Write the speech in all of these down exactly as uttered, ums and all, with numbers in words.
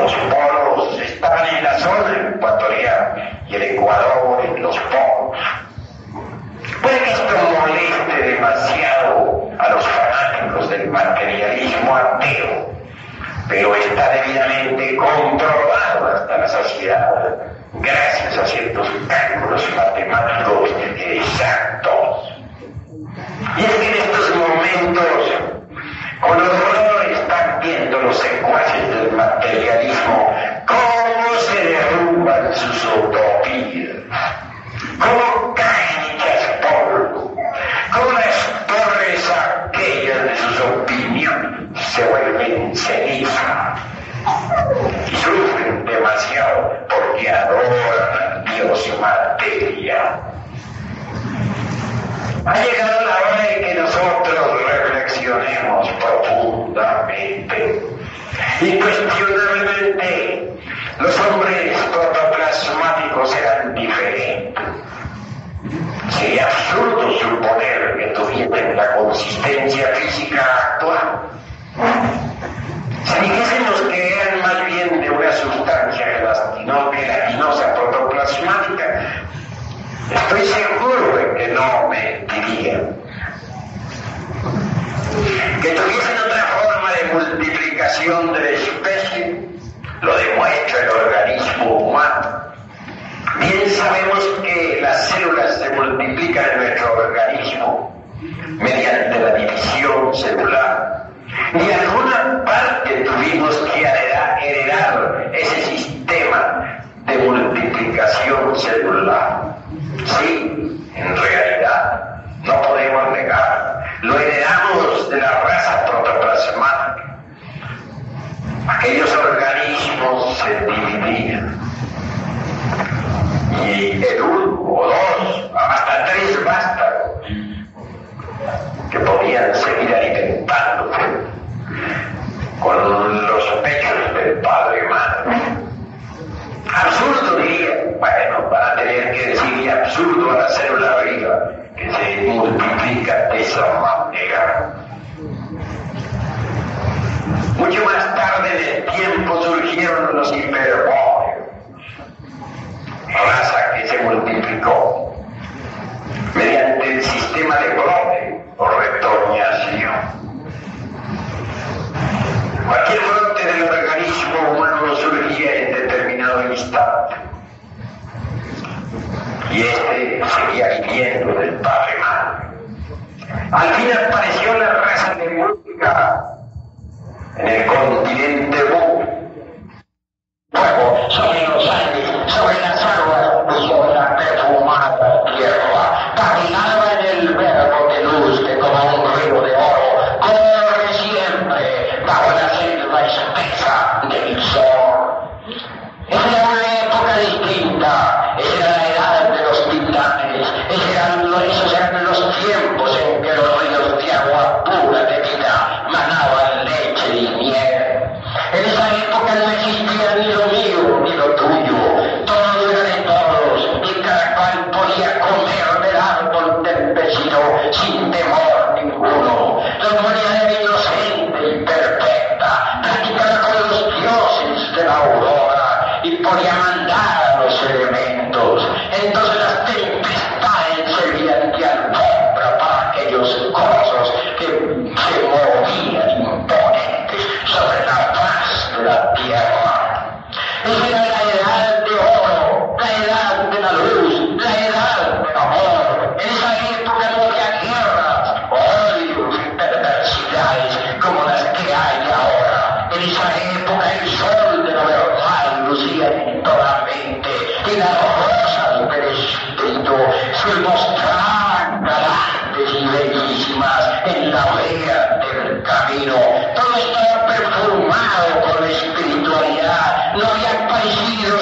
Los polos estaban en la zona ecuatorial y el Ecuador en los polos. Puede que esto moleste demasiado a los fanáticos del materialismo ateo, pero está debidamente comprobado hasta la saciedad gracias a ciertos cálculos matemáticos exactos. Y es que en estos momentos, con horror están viendo los secuaces del materialismo cómo se derrumban sus utopías, cómo caen hechas polvo, cómo las torres aquellas de sus opiniones se vuelven ceniza y sufren demasiado porque adoran al Dios materia. Ha llegado la hora de que nosotros reflexionemos profundamente. Incuestionablemente, los hombres protoplasmáticos eran diferentes. Sería absurdo suponer que tuviesen la consistencia física actual. Si dijésemos que eran más bien de una sustancia gelatino- gelatinosa protoplasmática, estoy seguro de que no mentirían. Que tuviesen otra forma de multiplicación de la especie, lo demuestra el organismo humano. Bien sabemos que las células se multiplican en nuestro organismo mediante la división celular. Y en alguna parte tuvimos que heredar, heredar ese sistema de multiplicación celular. Sí, en realidad, no podemos negar, lo heredamos de la raza protoplasmática. Aquellos organismos se dividían. Y el uno o dos, hasta tres vástagos, que podían seguir alimentándose con los pechos del padre y madre. Absurdo diría, bueno, van a tener que decir absurdo a la célula viva que se multiplica de esa manera. Mucho más tarde en el tiempo surgieron los hiperbóreos, raza que se multiplicó mediante el sistema de brote o retoñación. Cualquier brote del organismo humano surgía en determinado instante y este seguía viviendo del padre madre. Al fin apareció la raza de música en el continente Bú. Fuego sobre los Andes, sobre las aguas y sobre la perfumada tierra, caminaba en el verbo de luz que como un río de oro corre siempre bajo la selva espesa del sol. Era una época distinta, era la edad de los titanes, eran los, esos eran los tiempos en que los ríos de agua pura de vida manaban leche y miel. En esa época no existía ni lo mío ni lo tuyo, todo era de todos y cada cual podía comer del árbol del vecino sin temor ninguno. La humanidad era inocente y perfecta, practicada con los dioses de la aurora y podía mandar a los elementos. Entonces las tempestades servían de alfombra para aquellos cosos que se movían imponentes sobre la faz de la tierra. Esa era la edad de oro, la edad de la luz, la edad del amor. En esa época no había guerras, odios y perversidades como las que hay ahora. En esa época el sol de la verdad lucía en toda mente y las rosas del espíritu se mostraban galantes y bellísimas en la orilla del camino. Todo estaba perfumado con la espiritualidad. No había aparecido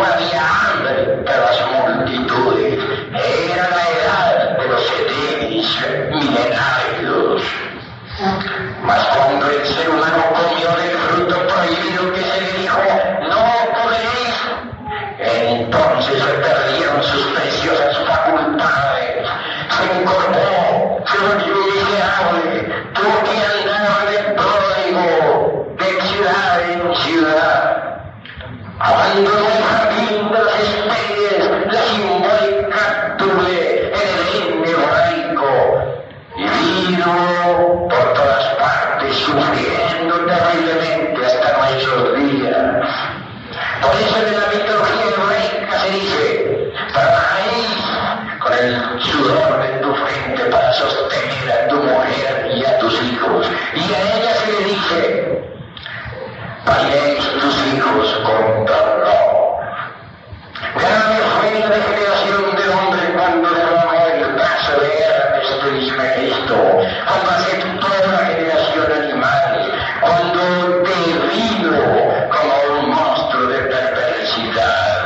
no había hambre para las multitudes. Era la edad de los edenes milenarios. Mas cuando el ser humano comió del fruto prohibido que se le dijo, no podéis, entonces se perdieron sus preciosas facultades. Se incorporó, se volvió miserable, tuvo que andar de pródigo, de ciudad en ciudad. Abandonó el jardín de las especies, la simbólica turbe, el Edén hebraico, y vino por todas partes sufriendo terriblemente hasta nuestros días. Por eso en la mitología hebraica se dice, trabajáis con el sudor de tu frente para sostener a tu mujer y a tus hijos. Y a ella se le dice, paríais tus hijos con dolor. Grande fue la degeneración del hombre cuando derramó el brazo de Hermes Trismegisto, cuando aceptó la generación animal, cuando devino como un monstruo de perversidad.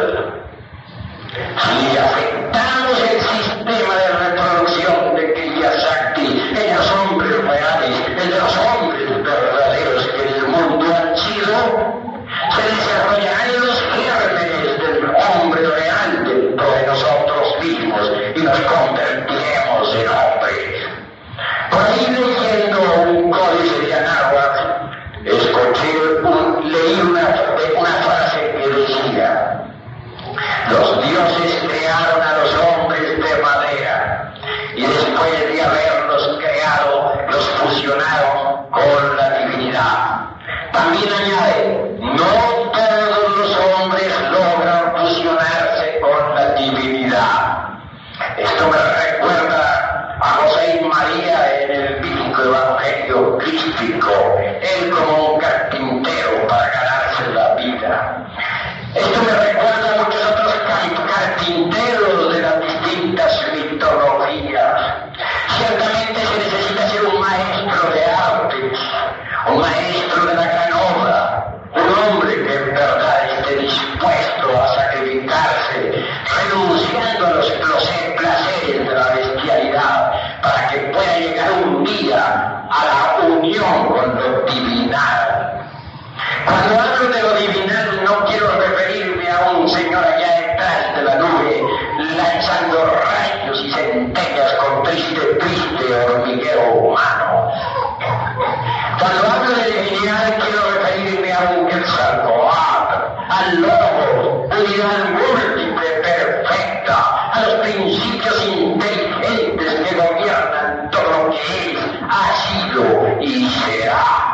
Si afectamos el sistema de reproducción de Kiyosaki en los hombres reales, en los hombres verdaderos que en el mundo han sido, se desarrollarán los gérmenes del hombre real dentro de nosotros mismos y nos convertiremos en hombres. Por ahí leyendo un códice de Anáhuac, escuché, un, leí una, una frase que decía, los dioses crearon a los hombres de madera y después de haberlos creado, los fusionaron con la divinidad. También añade, no todos los hombres logran fusionarse con la divinidad. Esto me recuerda a José y María en el bíblico evangelio crístico, él como un carpintero para ganarse la vida. Esto me recuerda a muchos otros carpinteros de las distintas mitologías. Ciertamente se necesita ser un maestro de artes, un maestro de la gran obra, un hombre que en verdad esté dispuesto a sacrificarse, renunciando a los placeres de la bestialidad, para que pueda llegar un día a la unión con lo divinal. Cuando hablo de lo divinal no quiero referirme a un señor allá detrás de la nube, lanzando rayos y centellas con triste, triste hormiguero humano. Cuando hablo de divinidad quiero referirme a un Quetzalcóatl, al lobo, unidad múltiple perfecta, a los principios inteligentes que gobiernan todo lo que es, ha sido y será.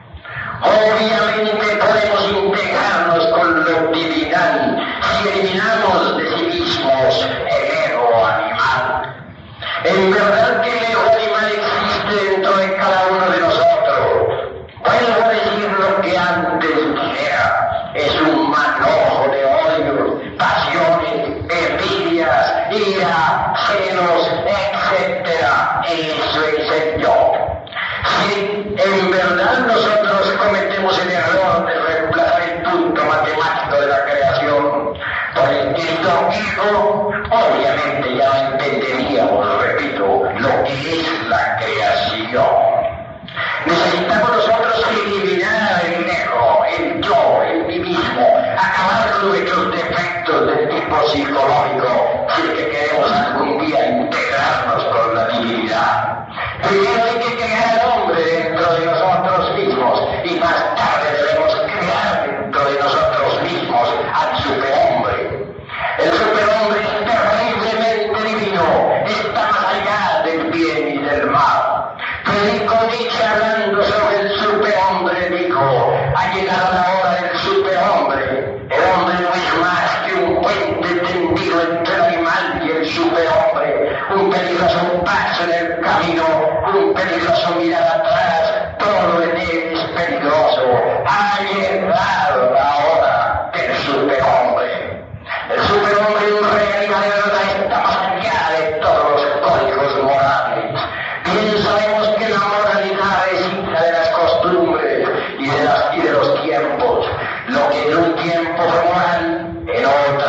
Obviamente podemos integrarnos con lo divinal si eliminamos de sí mismos el ego animal. En verdad que el ego animal existe dentro de cada uno de nosotros. Vuelvo a decir lo que antes dijera. Es un manojo de odios, pasiones, envidias, ira, celos, etcétera. Eso es el yo. Si en verdad nosotros cometemos el error de reemplazar el punto matemático de la creación por el grito hijo, obviamente ya no entenderíamos, repito, lo que es la creación. Necesitamos nosotros eliminar el ego, el yo, el mí mismo, acabar con nuestros defectos del tipo psicológico, si es que queremos algún día integrarnos con la divinidad. Primero hay que crear al hombre dentro de nosotros mismos y más tarde debemos crear dentro de nosotros mismos al superhombre. El superhombre es terriblemente divino, está más allá del bien y del mal. Predico Nietzsche hablando sobre el superhombre, dijo, ha llegado la hora del superhombre. El hombre no es más que un puente tendido entre el animal y el superhombre, un peligroso paso en el camino, un peligroso mirar atrás, todo en él es peligroso. Ha llegado la hora del superhombre. El superhombre en realidad de verdad está más allá de todos los códigos morales. Bien sabemos que la moralidad es hija de las costumbres y de, las, y de los tiempos. Lo que en un tiempo fue moral, en otro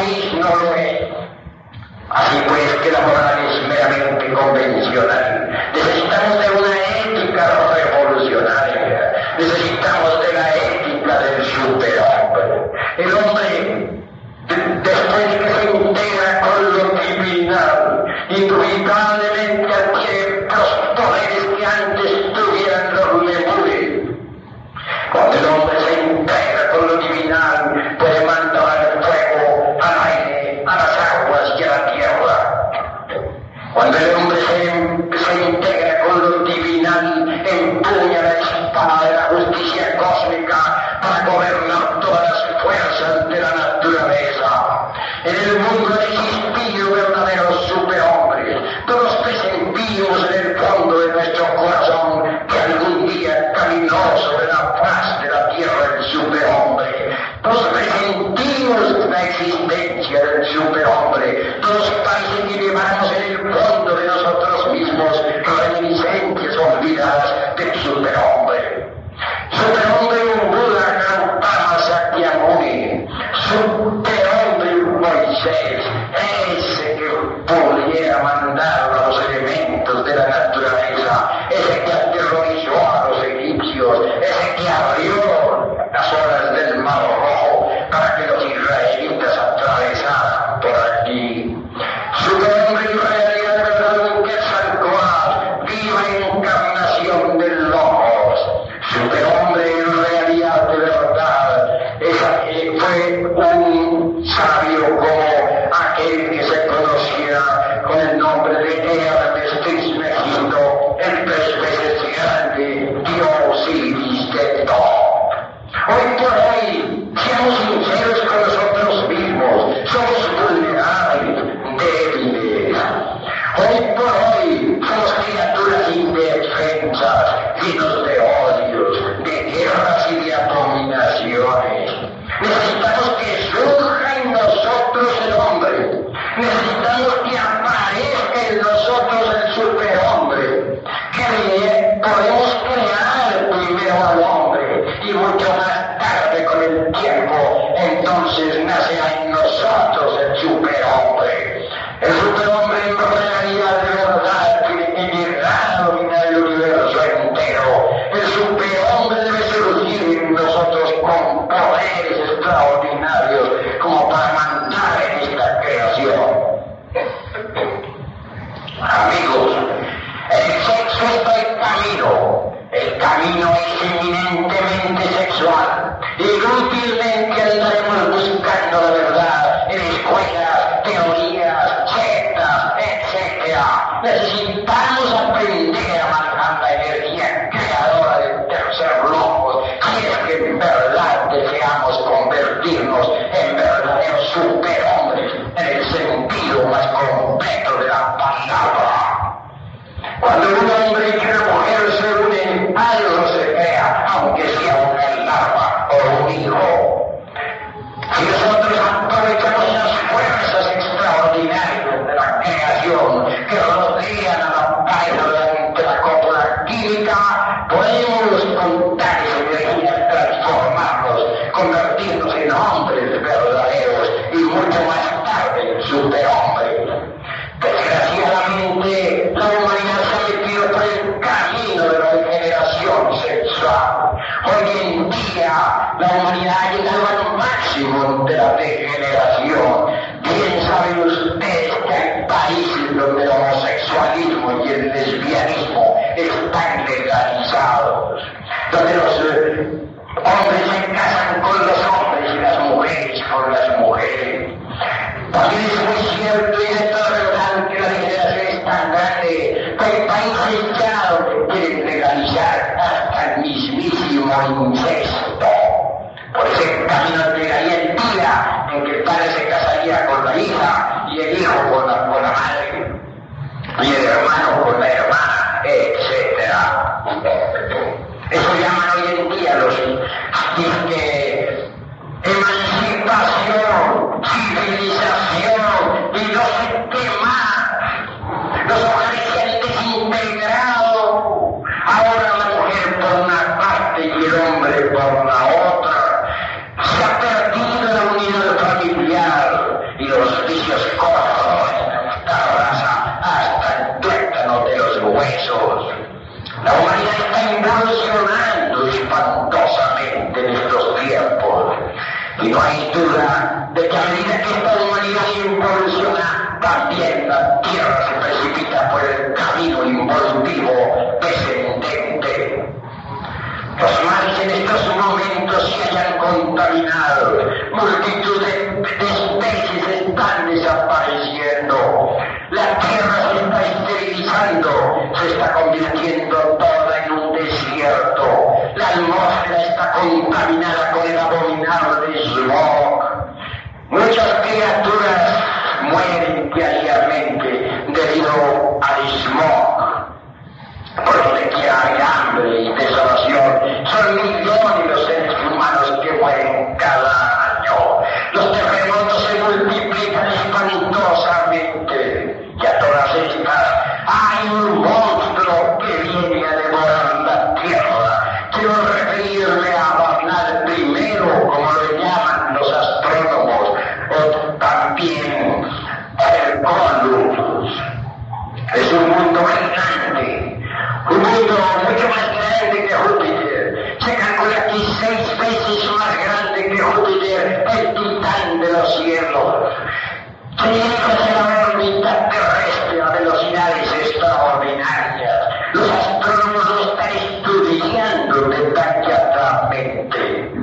país no lo es. Así pues que la moral es meramente convencional. Necesitamos de una ética revolucionaria. Necesitamos de la ética del superhombre. El hombre, después de que se integra con lo divinal, indubitablemente adquiere los poderes que antes tuvieran los lemures. Cuando el hombre se integra con lo divinal, puede mandar al fuego, al aire, a las aguas y a la tierra. Cuando el hombre se, se integra con lo divinal, empuña la espada de la justicia cósmica para gobernar todas las fuerzas de la naturaleza. En el mundo ha existido verdaderos superhombres. Todos presentimos en el fondo de nuestro corazón que algún día caminó sobre la faz de la tierra el superhombre. Todos presentimos la existencia del superhombre. Todos parece que llevamos en el fondo de nosotros mismos reminiscencias olvidadas del superhombre. Superhombre un Buda Gautama Sakyamuni. Superhombre un Moisés. Ese que pudiera mandar a los elementos de la naturaleza. Ese que aterrorizó a los egipcios. Ese que abrió las olas del Mar Rojo para que los israelitas atravesaran por aquí. Superhombre en realidad de verdad un Quetzalcóatl, viva encarnación del Logos. Superhombre en realidad de verdad esa, eh, fue un sabio como aquel que se conocía con el nombre de Hermes Trismegisto, el tres veces grande Dios Iris de todo. Hoy por hoy, seamos sinceros con nosotros mismos, somos vulnerables, débiles. Hoy por hoy, somos criaturas indefensas, llenos de odios, de guerras y de abominaciones. Necesitamos que surja en nosotros el hombre. Necesitamos que aparezca en nosotros el superhombre. Que podemos crear primero al hombre y mucho más tarde con el tiempo, entonces nacerá en nosotros el superhombre. El superhombre en realidad de verdad tiene que llegar a dominar el universo entero. El superhombre debe surgir en nosotros con poderes extraordinarios como para mandar en esta creación. Amigos, el sexo está el camino. El camino es eminentemente sexual. Inútilmente andaremos buscando la verdad en escuelas, teorías, sectas, etcétera. Necesitamos aprender a manejar la energía creadora del tercer logos si es que en verdad deseamos convertirnos en verdaderos superhombres en el sentido más completo de la palabra. Cuando un hombre y una mujer se unen, algo se crea, aunque sea una larva o un hijo. Si nosotros aprovechamos las fuerzas extraordinarias de la creación que rodean a la pared de la cópula química, podemos con tales energías transformarnos, convertirnos en hombres verdaderos y mucho más tarde en superhombres. Desgraciadamente, la humanidad se ha metido por el camino de la degeneración sexual. Hoy en día, la humanidad ha llegado al máximo de la degeneración. Bien saben ustedes que hay países donde el homosexualismo y el lesbianismo están legalizados, donde los eh, hombres se casan con los hombres y las mujeres con las mujeres. También es muy cierto y de toda verdad que la degeneración es tan grande que hay países ya donde quieren legalizar hasta el mismísimo incesto. Por ese camino llegaría el día en que el padre se casaría con la hija y el hijo con la, con la madre y el hermano con la hermana, etcétera. Eso llaman hoy en día los que emancipación, civilización y no sé qué más. Los hombres se han desintegrado. Ahora la mujer por una parte y el hombre por la otra. Se ha perdido la unidad familiar y evolucionando espantosamente en estos tiempos. Y no hay duda de que a medida que esta humanidad evoluciona, también la Tierra se precipita por el camino involutivo descendente. Los mares en estos momentos se hayan contaminado, multitud de, de especies están desapareciendo, la Tierra se está esterilizando, se está convirtiendo toda en un desierto, la atmósfera está contaminada con el abominable smog. Muchas criaturas mueren diariamente debido al smog. Por donde quiera hay hambre y desolación. Son millones los seres humanos que mueren cada año. Los terremotos se multiplican espantosamente. Y a todas estas hay un monstruo que viene a devorar la tierra. Quiero referirme a Barnard primero, como lo llaman los astrónomos, o también el Columbus. Es un mundo gigante. Un mundo mucho más grande que Júpiter. Se calcula que seis veces más grande que Júpiter, el titán de los cielos. Se dirige hacia la órbita terrestre a velocidades extraordinarias. Los astrónomos lo están estudiando detalladamente.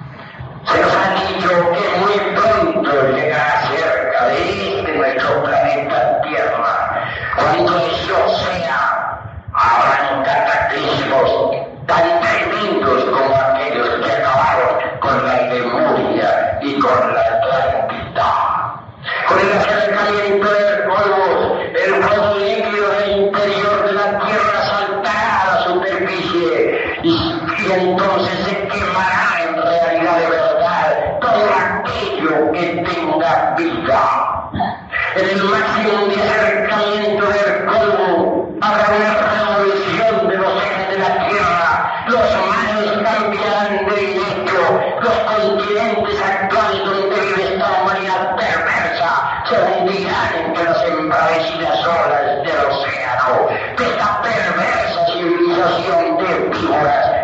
Se nos ha dicho que muy pronto llegará cerca de este nuestro planeta Tierra. Cuando eso sea, habrán cataclismos tan tremendos como aquellos que acabaron con la Lemuria y con la Atlántida. Con el acercamiento del polvo, el fuego líquido del interior de la Tierra saltará a la superficie y, y entonces se quemará en realidad de verdad todo aquello que tenga vida. En el máximo de acercamiento del polvo habrá una revolución de los ejes de la Tierra, los mares cambiarán de directo, los continentes actuales donde vive esta humanidad perversa se hundirán entre las embravecidas olas del océano. Esta perversa civilización de víboras